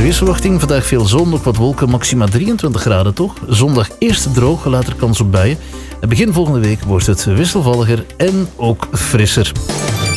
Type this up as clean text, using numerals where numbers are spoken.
weersverwachting. Vandaag veel zon, ook wat wolken, maxima 23 graden toch? Zondag eerst droog, later kans op buien. En begin volgende week wordt het wisselvalliger en ook frisser.